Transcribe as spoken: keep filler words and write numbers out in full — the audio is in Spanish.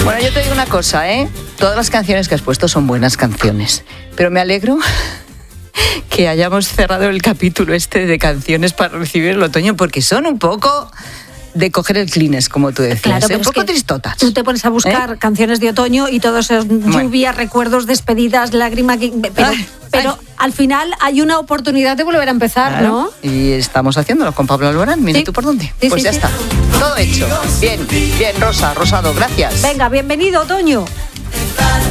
Bueno, yo te digo una cosa, ¿eh? Todas las canciones que has puesto son buenas canciones, pero me alegro que hayamos cerrado el capítulo este de canciones para recibir el otoño, porque son un poco de coger el Kleenex, como tú decías, claro, ¿eh? Un poco es que tristotas. Tú te pones a buscar ¿Eh? canciones de otoño y todo eso es lluvia, bueno. recuerdos, despedidas, lágrimas, pero, ay, pero ay. al final hay una oportunidad de volver a empezar, claro. ¿no? Y estamos haciéndolo con Pablo Alborán, mira sí. tú por dónde. Sí, pues sí, ya sí. está, todo hecho. Bien, bien, Rosa, Rosado, gracias. Venga, bienvenido, otoño.